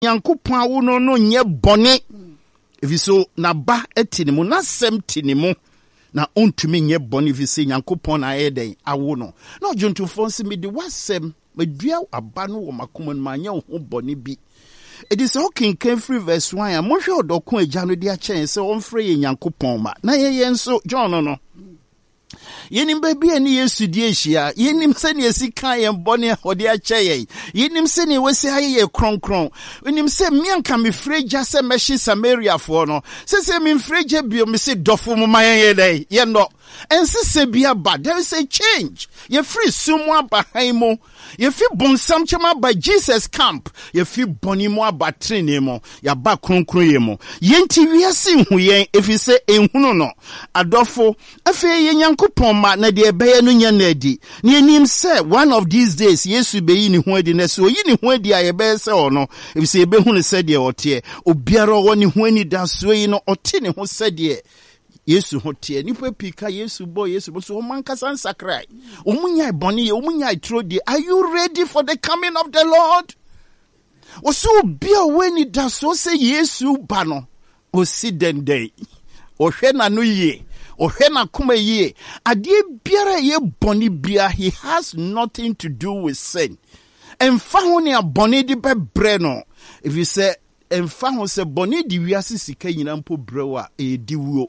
Yankopon awo no nye bone. If so na ba etinimu na sem tinimu na ontumi nye bone if say Yankopon na eden awo no. No jonto fonse me de wasem medua aba no wo makoma no manya ho bone bi. It is okay in free verse 1 and mohwe odoko agya no de a chen se onfre ye Yankopon ma. Na ye nso John no. Yenim baby ani Yesu di ehia yenim se ne esika ye mbone ode a cheye yenim se ne wese aye kronkron yenim se mianka me freja se meshi Samaria fo no se me freja bio me se dofo mo mayen ye ye no ense se bia ba there is a change ye free sumo abahan mo ye fi bonsam chema by Jesus camp ye fi boni mo abatrene mo ya ba kronkron ye mo yenti wiase hu yen efi se enhunu no adofo afi ye Yankopon ma na de ebe no nya na adi na enim se one of these days Yesu be yi ni ho adi na so yi ni ho adi aye be se ono efi se ebe hu ne se de ote obiara wo ni ho ani da so yi no ote ne ho se de Yesu hotie nipa pika Yesu boy Yesu so manka san sakrai omunya boni ye omunya trodi. Are you ready for the coming of the Lord? Oso bia weni da so say Yesu ba no osi den day ohwe na no ye ohwe na kuma ye ade biara ye boni bia he has nothing to do with sin. Emfa ho ne aboni di bebre no if you say emfa ho se boni di wiase sika nyina mpo brewa e di wuo.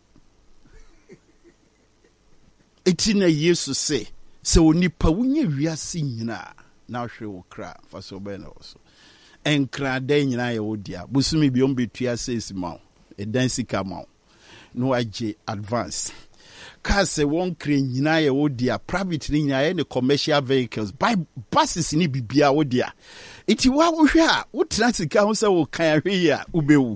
Etina Yesu se onipa wunye wiase nyina na hwe wo kra fa so be na so enkra da nyina ye wodia busumi bi ombetua sesi ma edan sika ma no age advance ka se won kra nyina ye wodia private ni nyina ye ne commercial vehicles by buses ni bibia wodia eti wa wo hwe a wo transika ho se wo kan ahwe ya ubewu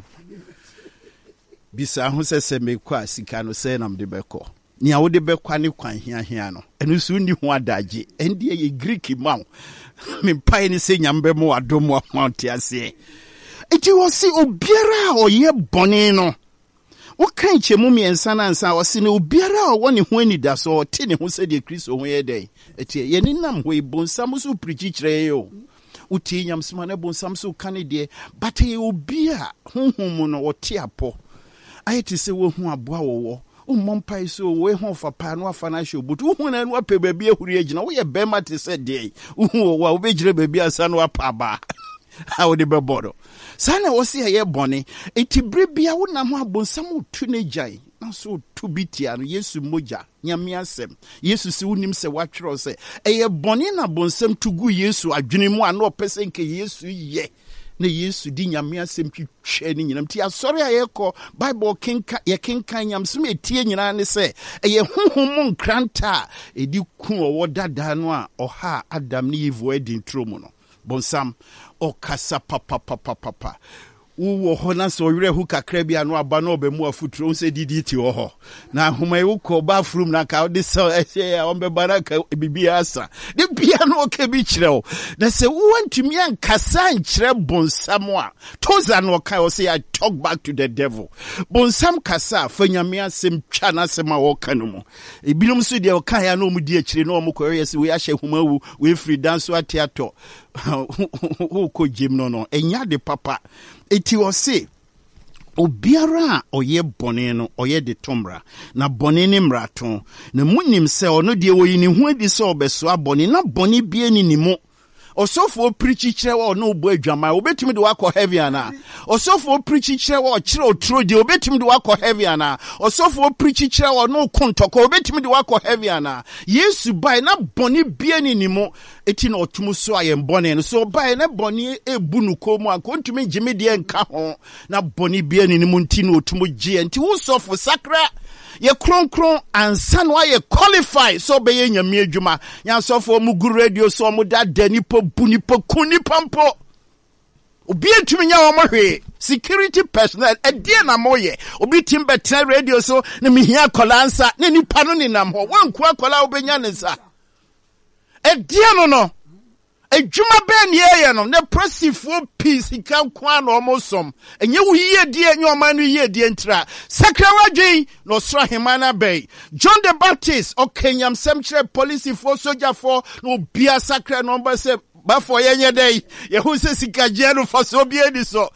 bisa ho se mekwa sika no se nam de beko ni a wode bekwa ne kwan hia no enu so ni ho adaje ende ye Greek maw me pai ni se nyambe mo adomo amount ase eti wo si obiara oye bone no wo kan chemu miensa na nsa wo si ne obiara wo ne ho ani da so te ne ho se de Kristo ho ye den eti ye ni nam ho ibonsam so preach kire yo uti nyamsoma na bonsam so kan de but ye obia honhom no wo te apo ayeti se wo hu aboa wo Mompai so we hon fa pa no afa na hwe but hu na no apɛ baabi ahuri agina wo ye bema te se de hu wa wo begire baabi asa no apa ba ha wo de bebodo sana wo se ye bone etibere bia wo na ho abonsam tu na gai na so tu bitia no Yesu moja nyame asem Yesu se wonim se watwero se eye bone na bonsam tugu Yesu adwene mu ana opese nke Yesu ye na Yesu di nyame asem twitwe ni nyinam ti asori ayeko Bible kenka ye kenka nyamsem etie nyina ne se eye honhom nkranta edi ku owo dada no a oha Adam ni Eve wedding tromo no bonsam okasa papa wo ho na so were hu kakra bia no aba no obemu afuturo se didi ti wo ho na homa wo ko ba from na ka de so ehye on be baraka bibia asa de bia no ka bi kire wo na se wo antumi ankasa nkire bonsam a toza no ka wo say I talk back to the devil bonsam kasa fanyame asem twa na asem a wo ka no mu ebinom so de wo ka ya no mu di akire no mo ko yes we ahye homa wu we free dance atiato who ko jim no enya de papa eti o se obiara oye bone no oye de tomra na bone ni mraton na munim se ono de wo yi ni hu adi se obeso abone na bone bie ni ni mo osofo preach kire wa no bo adwama obetimi de wakọ heavy ana osofo preach kire wa kire otro de obetimi de wakọ heavy ana osofo preach kire wa no kontoko obetimi de wakọ heavy ana Yesu bai na boni bie ni ni mo eti na otumu so aye bone no so bai na boni ebu nu komu akontumi gime de nka ho na boni bie ni ni mo nti na otumu gie nti wo sofo sakra ye kronkron ansa no aye qualify so be ye nyame adwuma nya sofo mu gu radio so mu da dani po buni po kuni pampo obi entumi nya wo mohwe security personnel edie na moye obi tim betra radio so na mihia kolansa na nipa no ni nam ho wanku akola obenya ne sa edie no ejuma ben ye no ne prosifo peace kan kwa no omosom enye wo yiedie enye oman no yiedie ntra sakrawagye no sro hemana bay John the Baptist o kenyam semchre police for soldier for no bia sakra no mba se bafo yenye day ye hu se sikagye no fa so bia ni so